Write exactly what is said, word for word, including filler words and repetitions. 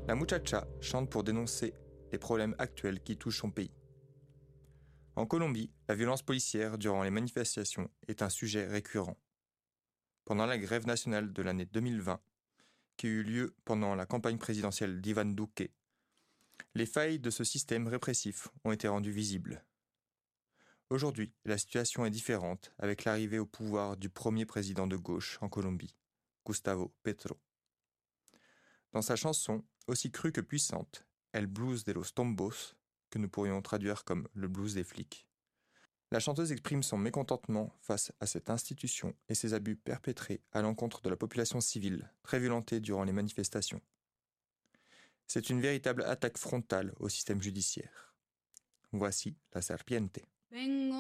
La muchacha chante pour dénoncer les problèmes actuels qui touchent son pays. En Colombie, la violence policière durant les manifestations est un sujet récurrent. Pendant la grève nationale de l'année deux mille vingt, qui eut lieu pendant la campagne présidentielle d'Ivan Duque, les failles de ce système répressif ont été rendues visibles. Aujourd'hui, la situation est différente avec l'arrivée au pouvoir du premier président de gauche en Colombie, Gustavo Petro. Dans sa chanson, aussi crue que puissante, El Blues de los Tombos, que nous pourrions traduire comme le blues des flics, la chanteuse exprime son mécontentement face à cette institution et ses abus perpétrés à l'encontre de la population civile, très violentée durant les manifestations. C'est une véritable attaque frontale au système judiciaire. Voici La Serpiente.